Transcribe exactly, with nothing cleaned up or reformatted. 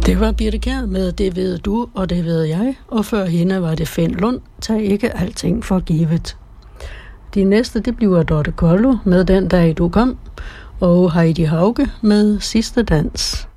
Det var Birthe Kjær med Det ved du, og det ved jeg, og før hende var det Finn Lund, tag ikke alting for givet. De næste, det bliver Dorte Kollo med Den dag du kom, og Heidi Hauge med Sidste dans.